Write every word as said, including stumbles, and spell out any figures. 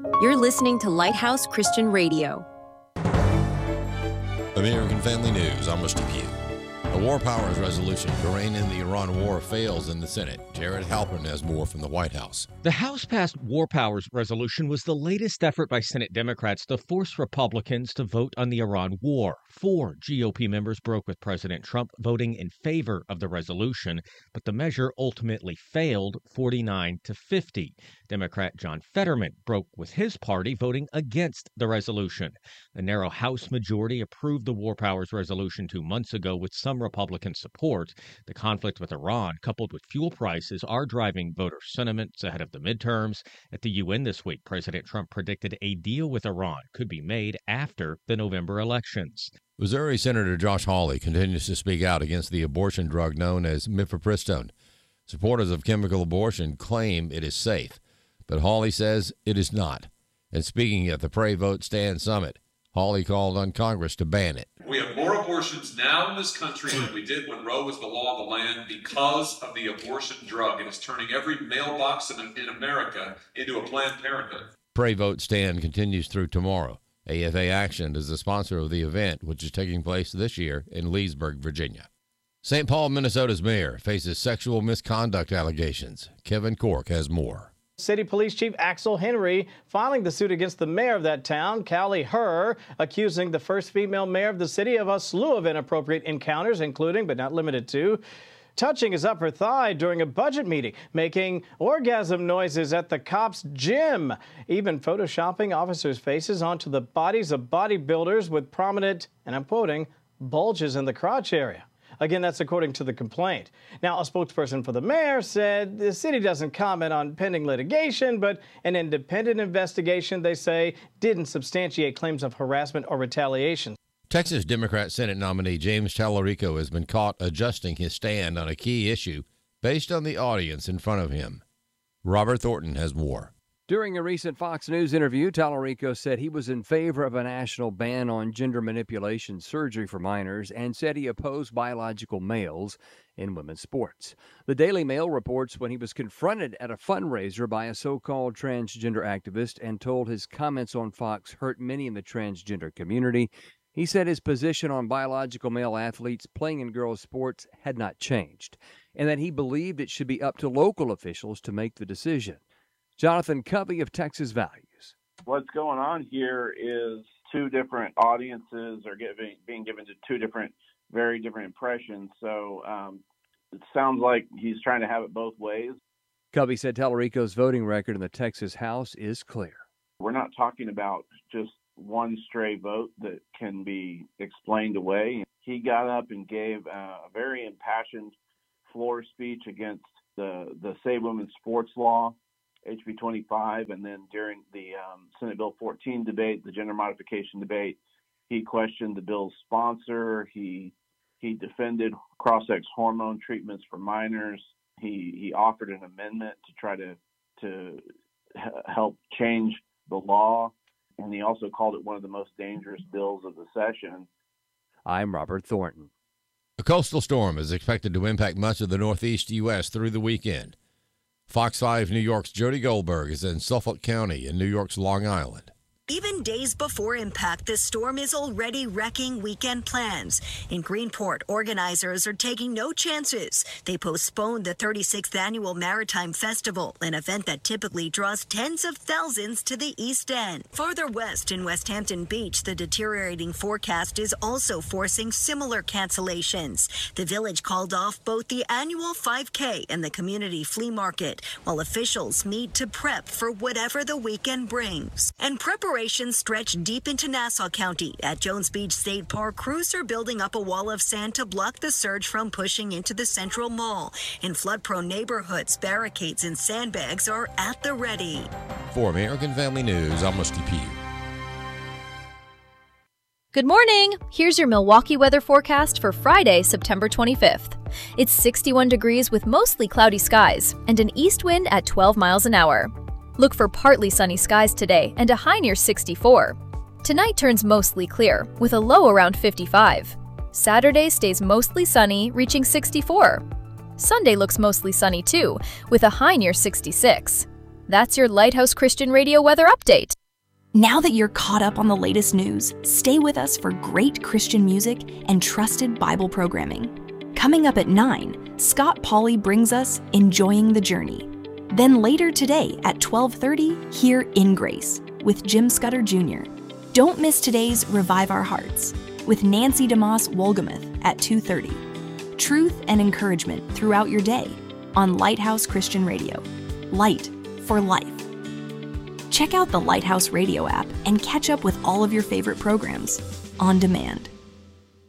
You're listening to Lighthouse Christian Radio. American Family News, I'm Mister Pugh. A War Powers resolution to rein in the Iran war fails in the Senate. Jared Halpern has more from the White House. The House-passed War Powers resolution was the latest effort by Senate Democrats to force Republicans to vote on the Iran war. Four G O P members broke with President Trump voting in favor of the resolution, but the measure ultimately failed forty-nine to fifty. Democrat John Fetterman broke with his party voting against the resolution. The narrow House majority approved the War Powers resolution two months ago with some Republican support. The conflict with Iran, coupled with fuel prices, are driving voter sentiments ahead of the midterms. At the U N this week, President Trump predicted a deal with Iran could be made after the November elections. Missouri Senator Josh Hawley continues to speak out against the abortion drug known as mifepristone. Supporters of chemical abortion claim it is safe, but Hawley says it is not. And speaking at the Pray Vote Stand Summit, Hawley called on Congress to ban it. We have more abortions now in this country than we did when Roe was the law of the land because of the abortion drug. And it's turning every mailbox in, in America into a Planned Parenthood. Pray Vote Stand continues through tomorrow. A F A Action is the sponsor of the event, which is taking place this year in Leesburg, Virginia. Saint Paul, Minnesota's mayor faces sexual misconduct allegations. Kevin Cork has more. City Police Chief Axel Henry filing the suit against the mayor of that town, Callie Herr, accusing the first female mayor of the city of a slew of inappropriate encounters, including, but not limited to, touching his upper thigh during a budget meeting, making orgasm noises at the cops' gym, even photoshopping officers' faces onto the bodies of bodybuilders with prominent, and I'm quoting, bulges in the crotch area. Again, that's according to the complaint. Now, a spokesperson for the mayor said the city doesn't comment on pending litigation, but an independent investigation, they say, didn't substantiate claims of harassment or retaliation. Texas Democrat Senate nominee James Tallarico has been caught adjusting his stand on a key issue based on the audience in front of him. Robert Thornton has more. During a recent Fox News interview, Tallarico said he was in favor of a national ban on gender manipulation surgery for minors and said he opposed biological males in women's sports. The Daily Mail reports when he was confronted at a fundraiser by a so-called transgender activist and told his comments on Fox hurt many in the transgender community. He said his position on biological male athletes playing in girls' sports had not changed, and that he believed it should be up to local officials to make the decision. Jonathan Covey of Texas Values. What's going on here is two different audiences are giving, being given to two different, very different impressions. So um, it sounds like he's trying to have it both ways. Covey said Tallarico's voting record in the Texas House is clear. We're not talking about just one stray vote that can be explained away. He got up and gave a very impassioned floor speech against the, the Save Women's Sports Law, H B twenty-five, and then during the um, Senate Bill fourteen debate, the gender modification debate, he questioned the bill's sponsor. He he defended cross-sex hormone treatments for minors. He he offered an amendment to try to to help change the law, and he also called it one of the most dangerous bills of the session. I'm Robert Thornton. A coastal storm is expected to impact much of the northeast U S through the weekend. Fox five New York's Jody Goldberg is in Suffolk County in New York's Long Island. Even days before impact, the storm is already wrecking weekend plans. In Greenport, organizers are taking no chances. They postponed the thirty-sixth Annual Maritime Festival, an event that typically draws tens of thousands to the East End. Farther west in West Hampton Beach, the deteriorating forecast is also forcing similar cancellations. The village called off both the annual five K and the community flea market, while officials meet to prep for whatever the weekend brings. And preparations stretch deep into Nassau County. At Jones Beach State Park, crews are building up a wall of sand to block the surge from pushing into the Central Mall. In flood-prone neighborhoods, barricades and sandbags are at the ready. For American Family News, I'm Rusty Pugh. Good morning! Here's your Milwaukee weather forecast for Friday, September twenty-fifth. It's sixty-one degrees with mostly cloudy skies and an east wind at twelve miles an hour. Look for partly sunny skies today and a high near sixty-four. Tonight turns mostly clear, with a low around fifty-five. Saturday stays mostly sunny, reaching sixty-four. Sunday looks mostly sunny too, with a high near sixty-six. That's your Lighthouse Christian Radio weather update. Now that you're caught up on the latest news, stay with us for great Christian music and trusted Bible programming. Coming up at nine, Scott Pauley brings us Enjoying the Journey. Then later today at twelve thirty, hear In Grace with Jim Scudder Junior Don't miss today's Revive Our Hearts with Nancy DeMoss Wolgamuth at two thirty. Truth and encouragement throughout your day on Lighthouse Christian Radio. Light for life. Check out the Lighthouse Radio app and catch up with all of your favorite programs on demand.